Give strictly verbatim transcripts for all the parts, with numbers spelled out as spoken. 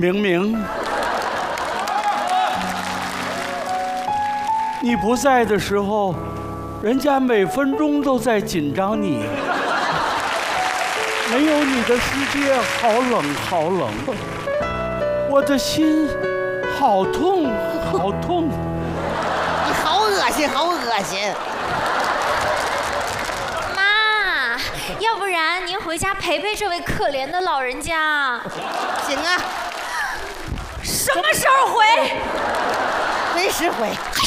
明明，你不在的时候，人家每分钟都在紧张你。没有你的世界好冷好冷，我的心好痛好痛。 你好恶心，好恶心。 妈，要不然您回家陪陪这位可怜的老人家。 行啊。 什么时候回？ 随时回。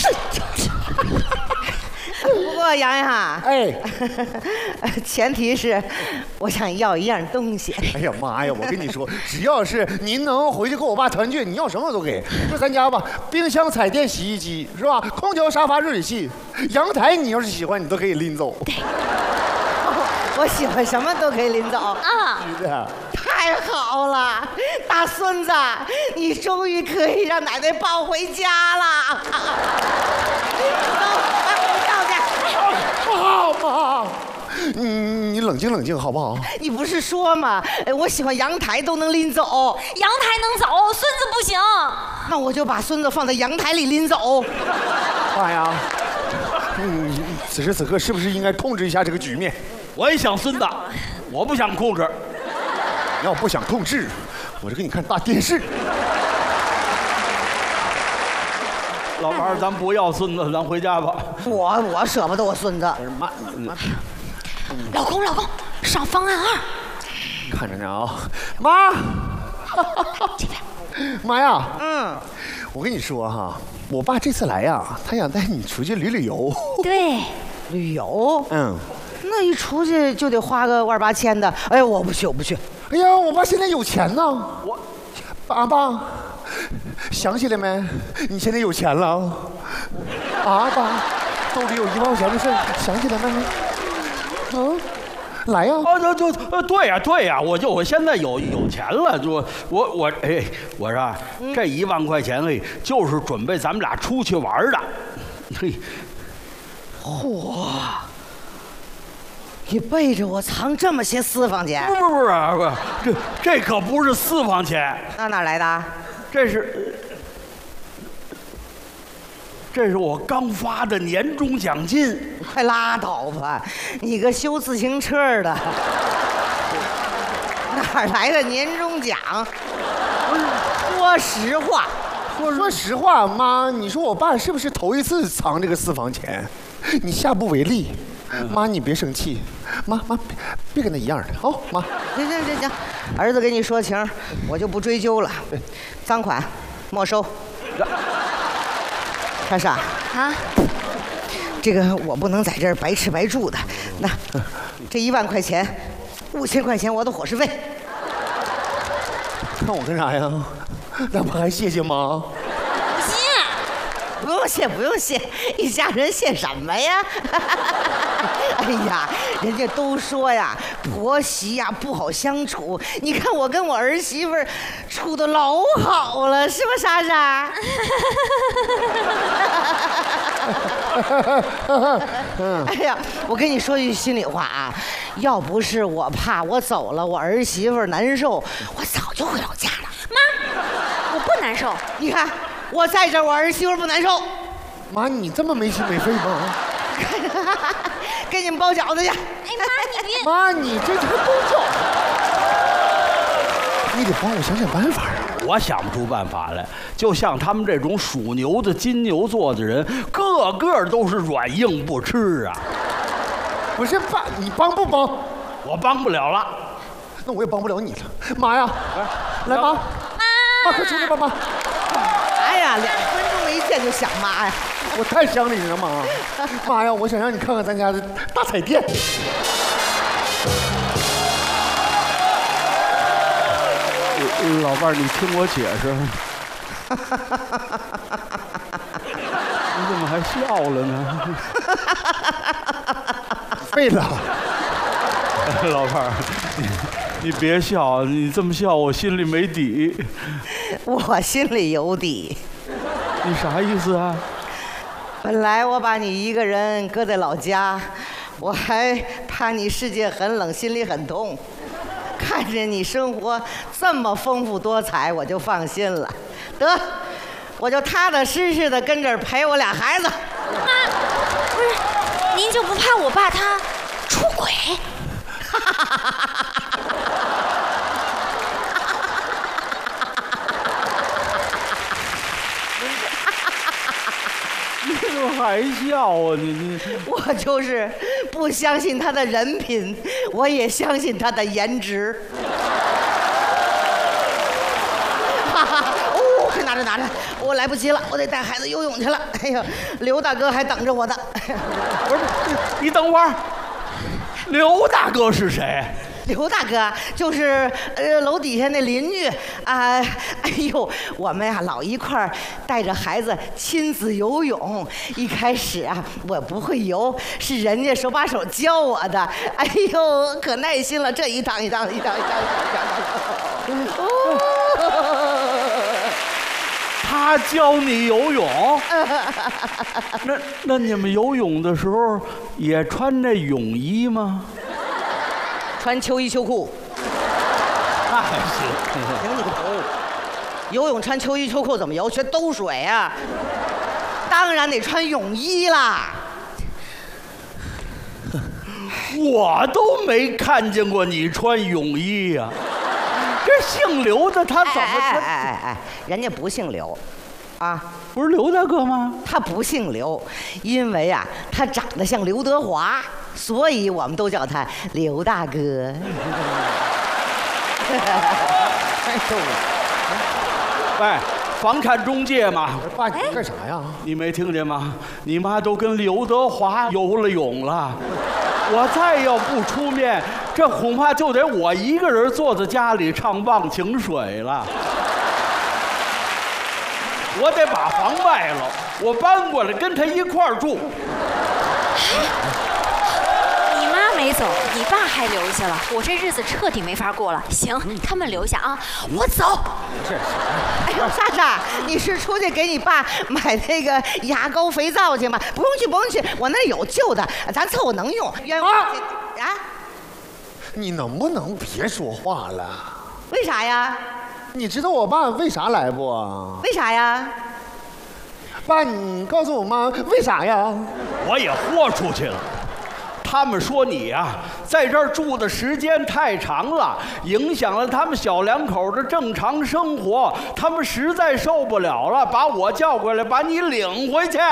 不过洋洋，哎，前提是我想要一样东西。 哎呀妈呀！我跟你说，只要是您能回去跟我爸团聚，你要什么都给。就咱家吧，冰箱、彩电、洗衣机是吧？空调、沙发、热水器，阳台你要是喜欢，你都可以拎走。 对，我喜欢什么都可以拎走啊！ 是的。 太好了，大孙子，你终于可以让奶奶抱回家了。 好妈，你你冷静冷静好不好？ 你不是说吗？我喜欢阳台都能拎走， 阳台能走，孙子不行。 那我就把孙子放在阳台里拎走。 爸呀，你此时此刻是不是应该控制一下这个局面？ 我也想孙子，我不想控制。 你要不想控制，我就给你看大电视。 老伴儿，咱不要孙子，咱回家吧。 我我舍不得我孙子。 妈， 老公老公，上方案二。 看着呢啊，妈。妈呀，嗯，我跟你说哈，我爸这次来呀，他想带你出去旅旅游。 对， 旅游。 嗯， 那一出去就得花个万八千的。哎，我不去，我不去。 哎呀，我爸现在有钱呢。我，爸爸。想起来没？你现在有钱了啊，爸，兜里有一万块钱的事，想起来没？嗯，来呀！ 啊，就就呃，对呀，对呀，我就我现在有有钱了，就我我哎，我说这一万块钱哎，就是准备咱们俩出去玩的。嘿， 嚯！你背着我藏这么些私房钱？ 不不不不，这这可不是私房钱。 那哪来的？ 这是，这是我刚发的年终奖金。 快拉倒吧！你个修自行车的，哪来的年终奖？说实话， 我说实话，妈，你说我爸是不是头一次藏这个私房钱？你下不为例。妈，你别生气，妈妈别别跟他一样的，好、哦、妈。 行行行行，儿子跟你说情，我就不追究了。赃款没收。莎莎啊，这个我不能在这儿白吃白住的。那这一万块钱，五千块钱我的伙食费。 看我干啥呀？那不还谢谢妈？ 不用谢，不用谢，一家人谢什么呀？哎呀，人家都说呀，婆媳呀不好相处。你看我跟我儿媳妇儿处的老好了，是吧，莎莎？哎呀，我跟你说句心里话啊，要不是我怕我走了我儿媳妇儿难受，我早就回老家了。 妈，我不难受。 你看。我在这儿，我儿媳妇不难受。 妈，你这么没心没肺吗？ 给你们包饺子去。哎妈，你别。 妈，你这才包饺子，你得帮我想想办法啊！ 我想不出办法来。就像他们这种属牛的金牛座的人，个个都是软硬不吃啊。 不是爸，你帮不帮？ 我帮不了了。 那我也帮不了你了。妈呀，来妈，妈快出来吧妈。 哎呀，两分钟没见就想妈呀！ 我太想你了，妈！妈呀，我想让你看看咱家的大彩电。 老伴儿，你听我解释。你怎么还笑了呢？ 废了。 老伴儿，你你别笑，你这么笑我心里没底。 我心里有底。 你啥意思啊？ 本来我把你一个人搁在老家，我还怕你世界很冷，心里很痛。 看见你生活这么丰富多彩，我就放心了。得，我就踏踏实实的跟这儿陪我俩孩子。 妈，不是，您就不怕我爸他出轨？ 你怎么还笑啊？你你我就是不相信他的人品，我也相信他的颜值。哈哈，哦，快拿着拿着，我来不及了，我得带孩子游泳去了。哎呀，刘大哥还等着我呢。 不是，你等会儿，刘大哥是谁？ 刘大哥就是呃楼底下那邻居啊、呃，哎呦，我们呀、啊、老一块儿带着孩子亲子游泳。一开始啊我不会游，是人家手把手教我的。哎呦，可耐心了，这一趟一趟一趟一趟一趟一趟。哦， 他教你游泳？那那你们游泳的时候也穿那泳衣吗？ 穿秋衣秋裤。 那还行。 行你个头！游泳穿秋衣秋裤怎么游？学兜水啊！当然得穿泳衣啦。 我都没看见过你穿泳衣呀、啊！这姓刘的他怎么？ 哎哎哎哎，人家不姓刘，啊， 不是刘大哥吗？ 他不姓刘，因为啊，他长得像刘德华，所以我们都叫他刘大哥。 喂，房产中介嘛， 爸，你干啥呀？ 你没听见吗？你妈都跟刘德华游了泳了。我再要不出面，这恐怕就得我一个人坐在家里唱忘情水了。我得把房卖了，我搬过来跟他一块儿住。 你妈没走，你爸还留下了，我这日子彻底没法过了。行，他们留下啊，我走。 是。 哎呦，莎莎，你是出去给你爸买那个牙膏、肥皂去吗？不用去，不用去，我那有旧的，咱凑合能用。冤枉啊！啊？ 你能不能别说话了？ 为啥呀？ 你知道我爸为啥来不？ 为啥呀？ 爸，你告诉我妈为啥呀？ 我也豁出去了。他们说你呀、啊，在这儿住的时间太长了，影响了他们小两口的正常生活，他们实在受不了了，把我叫过来，把你领回去。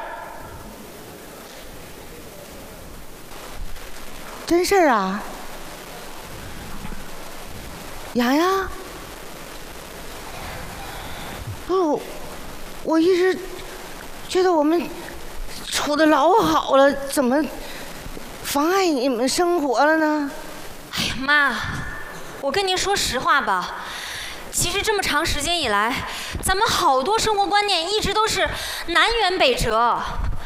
真事儿啊？洋洋？不，我一直觉得我们处得老好了，怎么妨碍你们生活了呢？ 哎呀妈，我跟您说实话吧，其实这么长时间以来，咱们好多生活观念一直都是南辕北辙。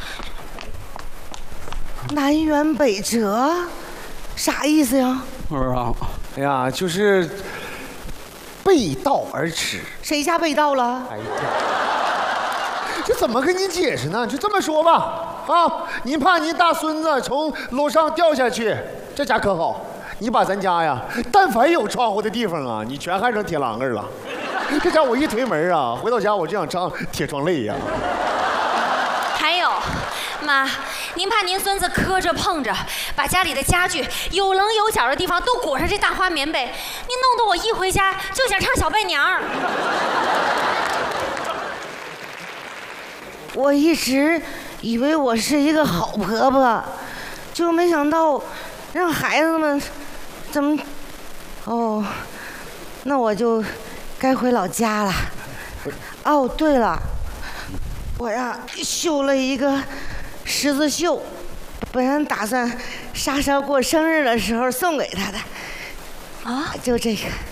南辕北辙，啥意思呀？ 不知道。 哎呀，就是背道而驰。 谁家被盗了？ 哎呀，这怎么跟你解释呢？就这么说吧，啊，您怕您大孙子从楼上掉下去，这家可好，你把咱家呀，但凡有窗户的地方啊，你全焊成铁栏杆了。这家我一推门啊，回到家我就想唱铁窗泪呀。 还有，妈，您怕您孙子磕着碰着，把家里的家具有棱有角的地方都裹上这大花棉被，您弄得我一回家就想唱小伴娘儿。 我一直以为我是一个好婆婆，就没想到让孩子们怎么……哦，那我就该回老家了。哦，对了，我呀绣了一个十字绣，本来打算莎莎过生日的时候送给她的。啊，就这个。